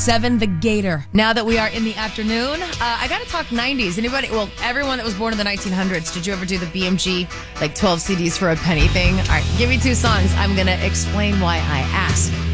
7, The Gator. Now that we are in the afternoon, I got to talk 90s. Everyone that was born in the 1900s, did you ever do the BMG, like 12 CDs for a penny thing? All right, give me 2 songs. I'm going to explain why I asked.